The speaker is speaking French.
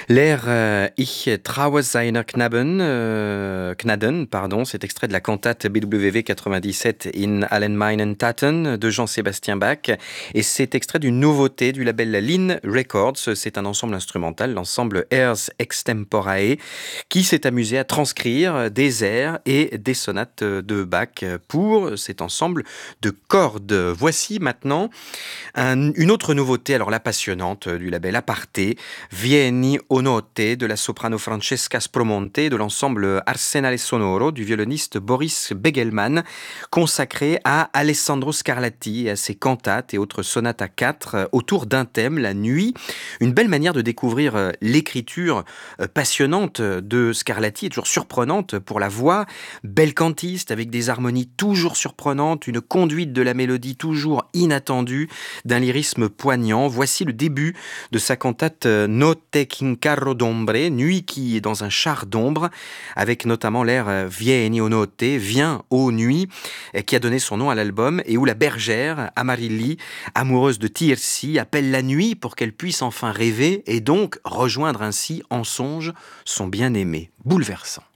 L'air Ich traue seiner Gnaden, pardon, c'est extrait de la cantate BWV 97 In allen meinen Taten de Jean-Sébastien Bach. Et c'est extrait d'une nouveauté du label Lin Records. C'est un ensemble instrumental, l'ensemble Airs Extemporae, qui s'est amusé à transcrire des airs et des sonates de Bach pour cet ensemble de cordes. Voici maintenant une autre nouveauté, alors la passionnante, du label Aparté, Vieni o notte de la soprano Francesca Spromonte et de l'ensemble Arsenale Sonoro du violoniste Boris Begelman, consacré à Alessandro Scarlatti et à ses cantates et autres sonates à quatre autour d'un thème, la nuit. Une belle manière de découvrir l'écriture passionnante de Scarlatti et toujours surprenante pour la voix, belle cantiste avec des harmonies toujours surprenantes, une conduite de la mélodie toujours inattendue, d'un lyrisme poignant. Voici le début de sa cantate Notte in carro d'ombre, nuit qui est dans un char d'ombre, avec notamment l'air Vieni o notte, viens ô nuit, qui a donné son nom à l'album, et où la bergère, Amarilli, amoureuse de Tirsi, appelle la nuit pour qu'elle puisse enfin rêver et donc rejoindre ainsi en songe son bien-aimé. Bouleversant.